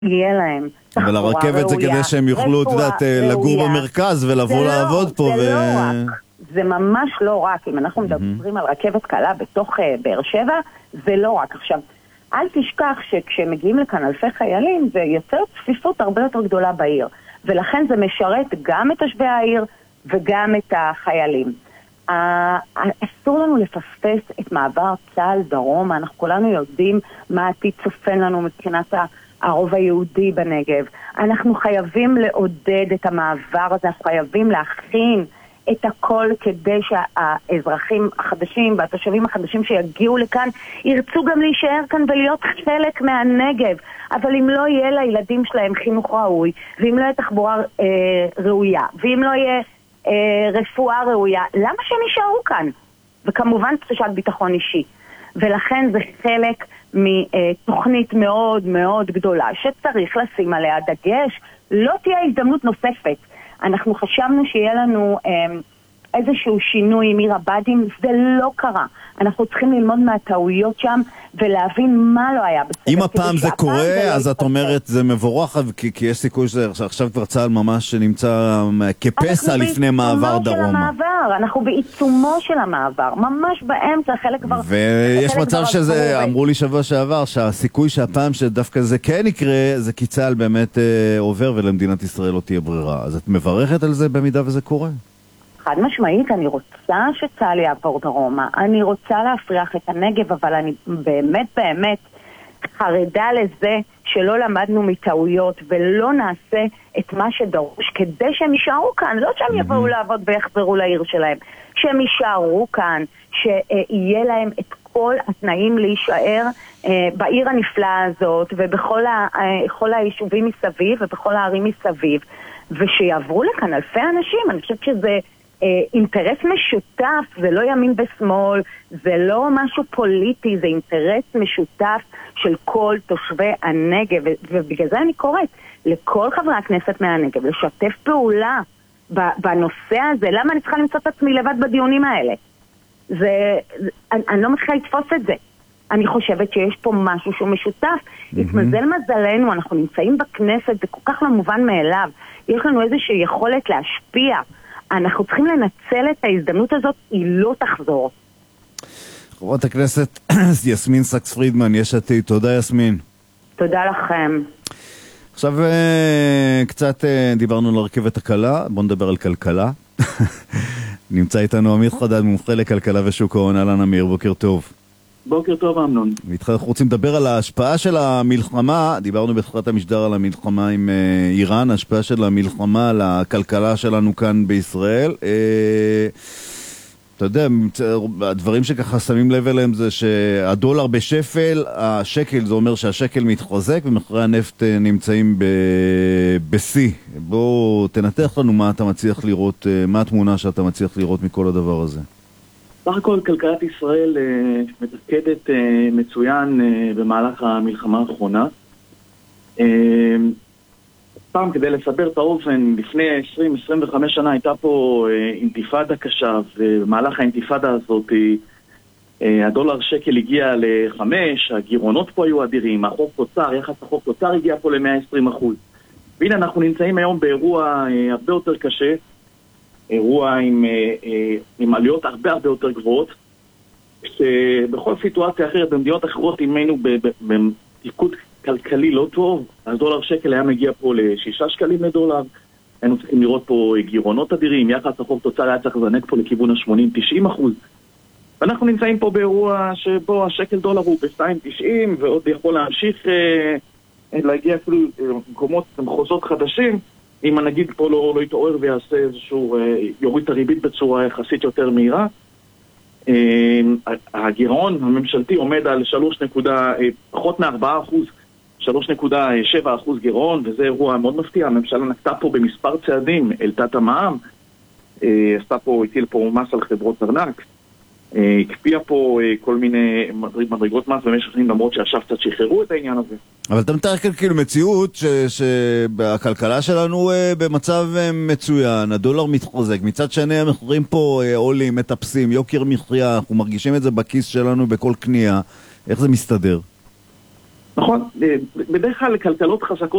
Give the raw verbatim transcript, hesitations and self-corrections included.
יהיה להם תחבורה ראויה. אבל הרכבת זה כדי שהם יוכלו לגור במרכז ולבוא לעבוד פה. זה לא רק, זה ממש לא רק. אם אנחנו מדברים על רכבת קלה בתוך באר שבע, זה לא רק. עכשיו, אל תשכח שכשמגיעים לכאן אלפי חיילים, זה יוצר צפיפות הרבה יותר גדולה בעיר. ולכן זה משרת גם את תושבי העיר וגם את החיילים. אסור לנו לפספס את מעבר צה"ל דרום. אנחנו כולנו יודעים מה עתיד צופן לנו מבחינת הרוב היהודי בנגב. אנחנו חייבים לעודד את המעבר הזה, אנחנו חייבים להכין את הכל כדי שהאזרחים החדשים והתושבים החדשים שיגיעו לכאן ירצו גם להישאר כאן ולהיות חלק מהנגב. אבל אם לא יהיה לילדים שלהם חינוך ראוי, ואם לא יהיה תחבורה אה, ראויה, ואם לא יהיה אה, רפואה ראויה, למה שהם יישארו כאן? וכמובן תחושת ביטחון אישי. ולכן זה חלק מתוכנית מאוד מאוד גדולה שצריך לשים עליה דגש. לא תהיה הזדמנות נוספת. אנחנו חשבנו שיהיה לנו איזשהו שינוי עם עיר הבה"דים, זה לא קרה. אנחנו צריכים ללמוד מהטעויות שם ולהבין מה לא היה בסדר. אם הפעם זה קורה, אז את אומרת זה מבורך, כי יש סיכוי שעכשיו כבר צה"ל ממש נמצא כפסע לפני מעבר דרומה. אנחנו בעיצומו של המעבר, ממש באמצע, חלק כבר... ויש מצב שזה, אמרו לי שבוע שעבר, שהסיכוי שהפעם שדווקא זה כן יקרה, זה כי צה"ל באמת עובר ולמדינת ישראל לא תהיה ברירה. אז את מברכת על זה במידה וזה קורה? חד משמעית, אני רוצה שצה"ל יעבור דרומה, אני רוצה להפריח את הנגב, אבל אני באמת באמת חרדה לזה שלא למדנו מטעויות ולא נעשה את מה שדרוש כדי שהם יישארו כאן, לא שהם יבואו לעבוד ויחזרו לעיר שלהם, שהם יישארו כאן, שיהיה להם את כל התנאים להישאר בעיר הנפלאה הזאת ובכל היישובים מסביב ובכל הערים מסביב, ושיעברו לכאן אלפי אנשים. אני חושבת שזה אינטרס משותף, זה לא ימין בשמאל, זה לא משהו פוליטי, זה אינטרס משותף של כל תושבי הנגב, ובגלל זה אני קוראת לכל חברי הכנסת מהנגב לשתף פעולה בנושא הזה. למה אני צריכה למצוא את עצמי לבד בדיונים האלה? זה, אני, אני לא מתחילה לתפוס את זה. אני חושבת שיש פה משהו שהוא משותף. התמזל מזלנו, אנחנו נמצאים בכנסת, זה כל כך לא מובן מאליו. יש לנו איזושהי יכולת להשפיע. אנחנו צריכים לנצל את ההזדמנות הזאת, היא לא תחזור. חברת הכנסת יסמין סקס פרידמן, יש עתיד. תודה יסמין. תודה לכם. עכשיו קצת דיברנו על הרכבת הקלה, בואו נדבר על כלכלה. נמצא איתנו אמיר חדד, מומחה לכלכלה ושוק ההון. אהלן אמיר, בוקר טוב. בוקר טוב אמנון. אנחנו רוצים לדבר על ההשפעה של המלחמה, דיברנו בתחילת המשדר על המלחמה עם איראן, ההשפעה של המלחמה על הכלכלה שלנו כאן בישראל. אתה יודע, הדברים שככה שמים לב אליהם זה שהדולר בשפל, השקל זה אומר שהשקל מתחזק ומחירי הנפט נמצאים בסי. בוא תנתח לנו מה אתה מצליח לראות, מה התמונה שאתה מצליח לראות מכל הדבר הזה. בסך הכל כלכלת ישראל uh, מתפקדת uh, מצוין uh, במהלך המלחמה האחרונה. Uh, פעם כדי לסבר את האופן, לפני עשרים עשרים וחמש שנה הייתה פה uh, אינתיפאדה קשה, ובמהלך האינתיפאדה הזאת uh, הדולר שקל הגיע לחמש, הגירעונות פה היו אדירים, החוב תוצר, יחס החוב תוצר הגיע פה ל-מאה ועשרים אחוז. והנה אנחנו נמצאים היום באירוע uh, הרבה יותר קשה, אירוע עם, עם עלויות הרבה הרבה יותר גבוהות, שבכל סיטואציה אחרת במדינות אחרות אם היינו בתפקוד כלכלי לא טוב, אז דולר שקל היה מגיע פה לשישה שקלים לדולר, היינו צריכים לראות פה גירעונות אדירים, יחס החוב תוצר היה צריך לזנק פה לכיוון ה-שמונים תשעים אחוז, ואנחנו נמצאים פה באירוע שבו השקל דולר הוא ב-שתיים תשעים ועוד יכול להמשיך להגיע אפילו למקומות, למחוזות חדשים, אם הנגיד פה לא, לא יתעורר ויעשה איזשהו, יוריד את הריבית בצורה יחסית יותר מהירה. הגירעון הממשלתי עומד על שלוש נקודה, פחות מ-ארבעה אחוז, שלוש נקודה שבע אחוז גירעון, וזה אירוע מאוד מפתיע. הממשלה נקטה פה במספר צעדים, העלתה את המע"מ, עשתה פה, הטיל פה מס על חברות ארנק, הקפיאה פה כל מיני מדרגות מס במשך שנים, למרות שעכשיו קצת שחררו את העניין הזה. אבל אתה מתאר כאן כאילו מציאות שהכלכלה שלנו במצב מצוין, הדולר מתחזק, מצד שני המחירים פה עולים, מטפסים, יוקר מחיה, אנחנו מרגישים את זה בכיס שלנו בכל קנייה. איך זה מסתדר? נכון, בדרך כלל לכלכלות חזקות